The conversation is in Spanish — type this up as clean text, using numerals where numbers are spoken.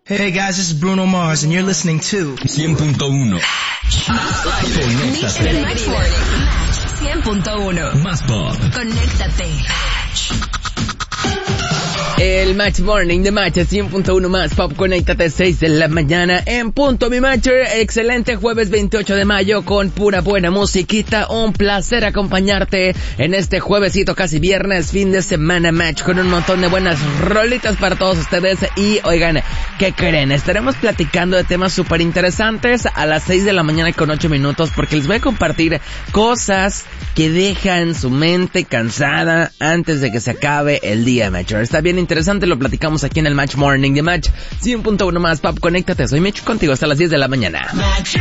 Hey guys, this is Bruno Mars and you're listening to 100.1. Conéctate. 100.1. Más pop. Conéctate. El Match Morning de Match 100.1 más pop, conéctate 6 de la mañana en punto, mi Matcher. Excelente jueves 28 de mayo con pura buena musiquita. Un placer acompañarte en este juevesito, casi viernes, fin de semana, Match, con un montón de buenas rolitas para todos ustedes. Y oigan, ¿qué creen? Estaremos platicando de temas súper interesantes a las 6 de la mañana con 8 minutos, porque les voy a compartir cosas que dejan su mente cansada antes de que se acabe el día, Matcher. Está bien interesante, lo platicamos aquí en el Match Morning de Match 100.1 más pop, conéctate. Soy Mitch contigo hasta las 10 de la mañana.